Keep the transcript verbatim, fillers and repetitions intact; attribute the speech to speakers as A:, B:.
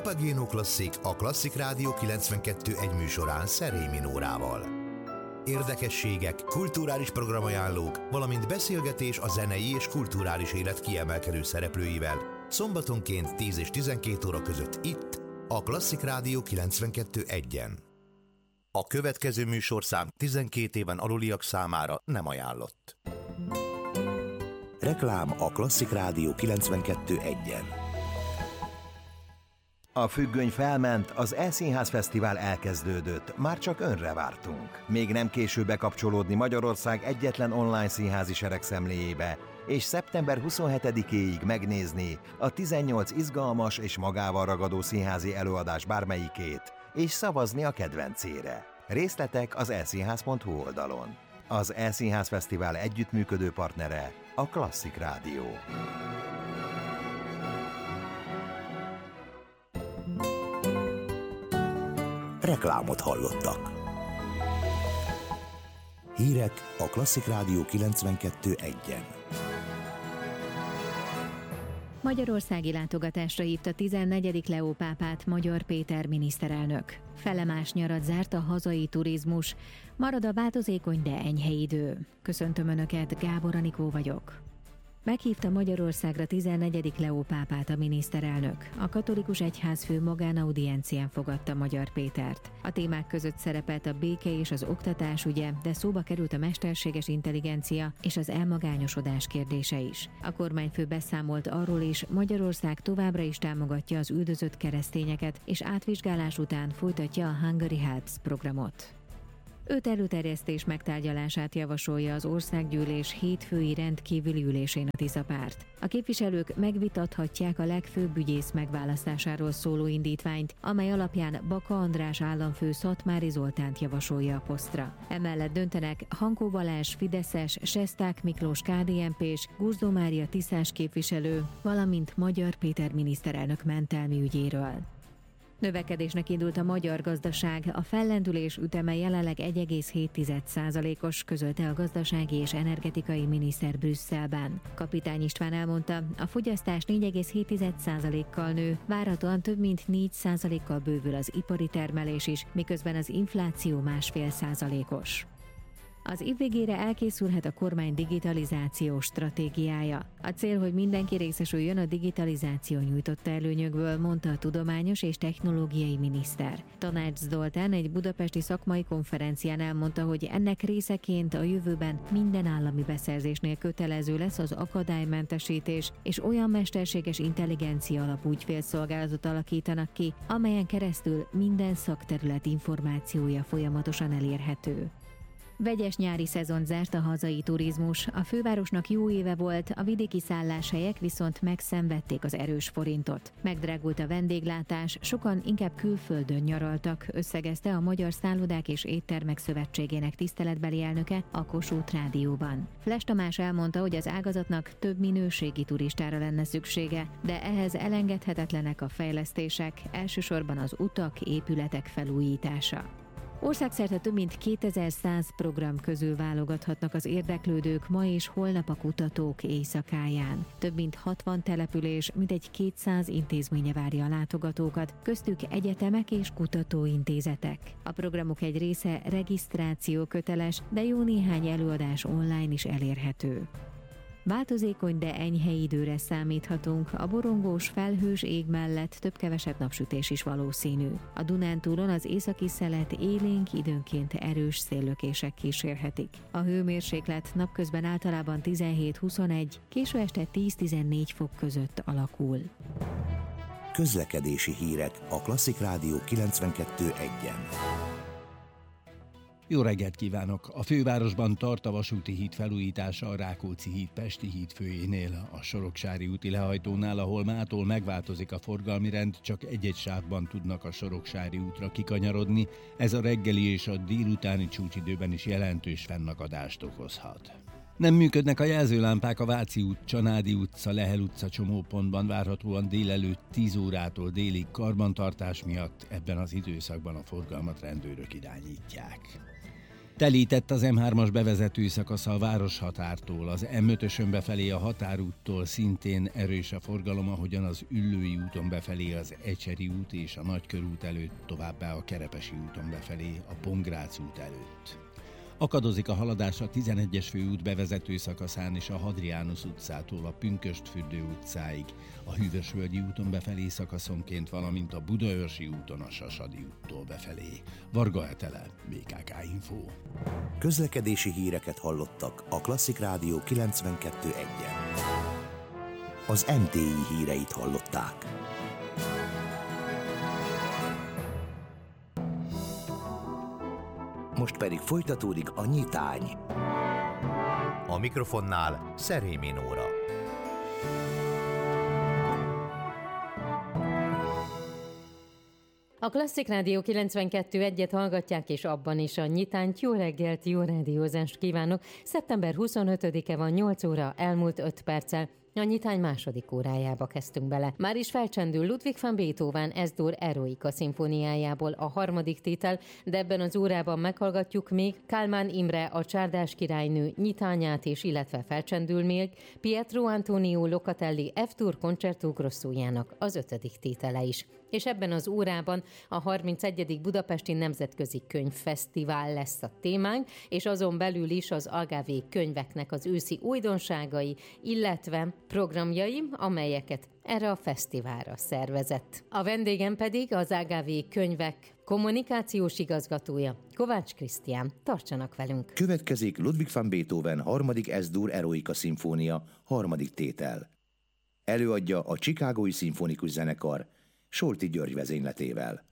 A: Papageno Klasszik, a Klasszik Rádió kilencvenkettő egy műsorán Szerémi Nórával. Érdekességek, kulturális programajánlók, valamint beszélgetés a zenei és kulturális élet kiemelkedő szereplőivel szombatonként tíz és tizenkét óra között itt, a Klasszik Rádió kilencvenkettő egyen. A következő műsorszám tizenkét éven aluliak számára nem ajánlott. Reklám a Klasszik Rádió kilencvenkettő egyen.
B: A függöny felment, az E-Színház Fesztivál elkezdődött, már csak önre vártunk. Még nem késő bekapcsolódni Magyarország egyetlen online színházi seregszemléjébe, és szeptember huszonhetedikéig megnézni a tizennyolc izgalmas és magával ragadó színházi előadás bármelyikét, és szavazni a kedvencére. Részletek az e színház pont hu oldalon. Az E-Színház Fesztivál együttműködő partnere a Klasszik Rádió.
A: Reklámot hallottak. Hírek a Klasszik Rádió kilencvenkettő egyen.
C: Magyarországi látogatásra hívta tizennegyedik Leó pápát Magyar Péter miniszterelnök. Felemás nyarat zárt a hazai turizmus, marad a változékony, de enyhe idő. Köszöntöm Önöket, Gábor Anikó vagyok. Meghívta Magyarországra tizennegyedik Leó pápát a miniszterelnök. A katolikus egyházfő magánaudiencián fogadta Magyar Pétert. A témák között szerepelt a béke és az oktatás ügye, de szóba került a mesterséges intelligencia és az elmagányosodás kérdése is. A kormányfő beszámolt arról is, Magyarország továbbra is támogatja az üldözött keresztényeket, és átvizsgálás után folytatja a Hungary Helps programot. Öt előterjesztés megtárgyalását javasolja az országgyűlés hétfői rendkívüli ülésén a Tisza párt. A képviselők megvitathatják a legfőbb ügyész megválasztásáról szóló indítványt, amely alapján Baka András államfő Szatmári Zoltánt javasolja a posztra. Emellett döntenek Hankó Balázs fideszes, Sesták Miklós ká dé en pés, Guzdó Mária tiszás képviselő, valamint Magyar Péter miniszterelnök mentelmi ügyéről. Növekedésnek indult a magyar gazdaság, a fellendülés üteme jelenleg egy egész hét százalékos, közölte a gazdasági és energetikai miniszter Brüsszelben. Kapitány István elmondta, a fogyasztás négy egész hét százalékkal nő, várhatóan több mint négy százalékkal bővül az ipari termelés is, miközben az infláció másfél százalékos. Az év végére elkészülhet a kormány digitalizációs stratégiája. A cél, hogy mindenki részesüljön a digitalizáció nyújtotta előnyökből, mondta a tudományos és technológiai miniszter. Tanács Zoltán egy budapesti szakmai konferencián elmondta, hogy ennek részeként a jövőben minden állami beszerzésnél kötelező lesz az akadálymentesítés, és olyan mesterséges intelligencia alapú ügyfélszolgálatot alakítanak ki, amelyen keresztül minden szakterület információja folyamatosan elérhető. Vegyes nyári szezon zárt a hazai turizmus. A fővárosnak jó éve volt, a vidéki szálláshelyek viszont megszenvedték az erős forintot. Megdrágult a vendéglátás, sokan inkább külföldön nyaraltak, összegezte a Magyar Szállodák és Éttermek Szövetségének tiszteletbeli elnöke a Kossuth Rádióban. Fles Tamás elmondta, hogy az ágazatnak több minőségi turistára lenne szüksége, de ehhez elengedhetetlenek a fejlesztések, elsősorban az utak, épületek felújítása. Országszerte több mint kétezer-száz program közül válogathatnak az érdeklődők ma és holnap a kutatók éjszakáján. Több mint hatvan település, mintegy kétszáz intézménye várja a látogatókat, köztük egyetemek és kutatóintézetek. A programok egy része regisztráció köteles, de jó néhány előadás online is elérhető. Változékony, de enyhe időre számíthatunk, a borongós, felhős ég mellett több-kevesebb napsütés is valószínű. A Dunántúlon az északi szelet élénk, időnként erős széllökések kísérhetik. A hőmérséklet napközben általában tizenhét-huszonegy, késő este tíz-tizennégy fok között alakul.
A: Közlekedési hírek a Klasszik Rádió kilencvenkettő egyen.
D: Jó reggelt kívánok! A fővárosban tart a vasúti híd felújítása a Rákóczi híd Pesti híd főjénél, a Soroksári úti lehajtónál, ahol mától megváltozik a forgalmi rend, csak egy-egy sávban tudnak a Soroksári útra kikanyarodni, ez a reggeli és a délutáni csúcsidőben is jelentős fennakadást okozhat. Nem működnek a jelzőlámpák a Váci út, Csanádi utca, Lehel utca csomópontban, várhatóan délelőtt tíz órától délig karbantartás miatt, ebben az időszakban a forgalmat rendőrök irányítják. Telített az em hármas bevezető szakasza a városhatártól, az em ötösön befelé a határúttól szintén erős a forgalom, ahogyan az Üllői úton befelé az Ecseri út és a Nagykörút előtt, továbbá a Kerepesi úton befelé a Pongrác út előtt. Akadozik a haladás a tizenegyes főút bevezető szakaszán és a Hadrianus utcától a Pünkösdfürdő utcáig, a Hűvösvölgyi úton befelé szakaszonként, valamint a Budaörsi úton a Sasadi úttól befelé. Varga Etele, bé ká ká Info.
A: Közlekedési híreket hallottak a Klasszik Rádió kilencvenkettő egyen. Az em té i híreit hallották. Most pedig folytatódik a nyitány. A mikrofonnál Szerémi Nóra.
E: A Klasszik Rádió kilencvenkettő egyet hallgatják, és abban is a nyitányt. Jó reggelt, jó rádiózást kívánok! szeptember huszonötödike van, nyolc óra, elmúlt öt perccel. A nyitány második órájába kezdtünk bele. Már is felcsendül Ludwig van Beethoven Es-Dur Eroica szimfóniájából a harmadik tétel, de ebben az órában meghallgatjuk még Kálmán Imre a Csárdás királynő nyitányát is, illetve felcsendül még Pietro Antonio Locatelli F-Dur Concerto Grossójának az ötödik tétele is. És ebben az órában a harmincegyedik Budapesti Nemzetközi Könyvfesztivál lesz a témánk, és azon belül is az Algávé könyveknek az őszi újdonságai, illetve programjai, amelyeket erre a fesztiválra szervezett. A vendégem pedig az Algávé könyvek kommunikációs igazgatója, Kovács Krisztián. Tartsanak velünk!
A: Következik Ludwig van Beethoven harmadik Es-Dur Eroica szimfónia harmadik tétel. Előadja a Chicagói Szimfonikus Zenekar Solti György vezényletével.